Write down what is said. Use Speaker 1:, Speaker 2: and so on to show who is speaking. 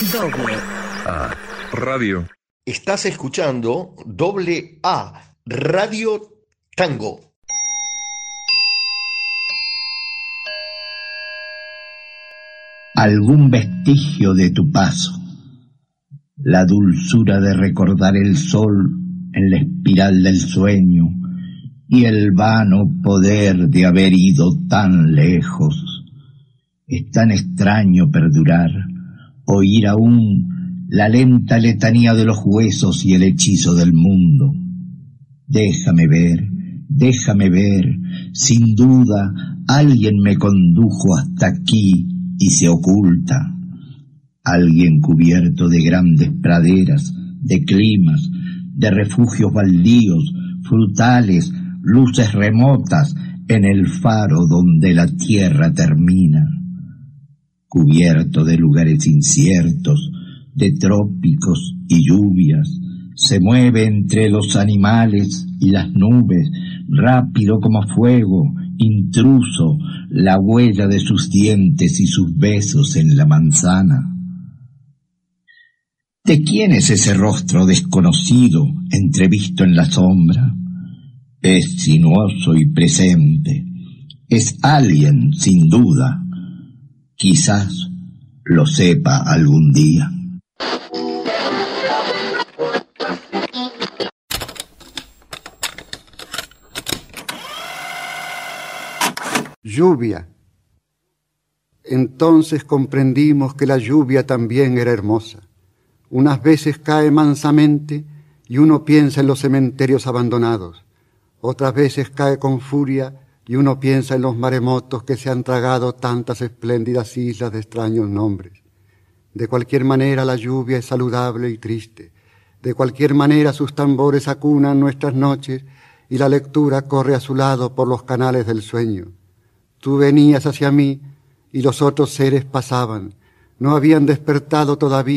Speaker 1: Doble
Speaker 2: A Radio.
Speaker 3: Estás escuchando Doble A Radio Tango.
Speaker 4: Algún vestigio de tu paso, la dulzura de recordar el sol en la espiral del sueño y el vano poder de haber ido tan lejos. Es tan extraño perdurar, oír aún la lenta letanía de los huesos y el hechizo del mundo. Déjame ver, sin duda alguien me condujo hasta aquí y se oculta. Alguien cubierto de grandes praderas, de climas, de refugios baldíos, frutales, luces remotas en el faro donde la tierra termina. Cubierto de lugares inciertos, de trópicos y lluvias, se mueve entre los animales y las nubes, rápido como fuego, intruso, la huella de sus dientes y sus besos en la manzana. ¿De quién es ese rostro desconocido, entrevisto en la sombra? Es sinuoso y presente, es alguien sin duda. Quizás lo sepa algún día.
Speaker 5: Lluvia. Entonces comprendimos que la lluvia también era hermosa. Unas veces cae mansamente y uno piensa en los cementerios abandonados. Otras veces cae con furia y uno piensa en los maremotos que se han tragado tantas espléndidas islas de extraños nombres. De cualquier manera la lluvia es saludable y triste. De cualquier manera sus tambores acunan nuestras noches y la lectura corre a su lado por los canales del sueño. Tú venías hacia mí y los otros seres pasaban. No habían despertado todavía.